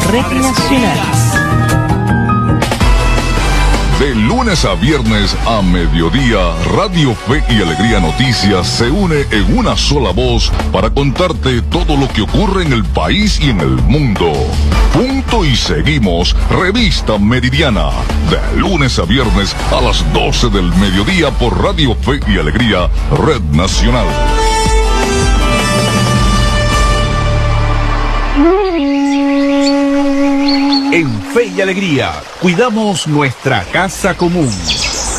Red Nacional. De lunes a viernes a mediodía, Radio Fe y Alegría Noticias se une en una sola voz para contarte todo lo que ocurre en el país y en el mundo. Punto y seguimos, Revista Meridiana, de lunes a viernes a las 12 del mediodía por Radio Fe y Alegría, Red Nacional. En Fe y Alegría, cuidamos nuestra casa común.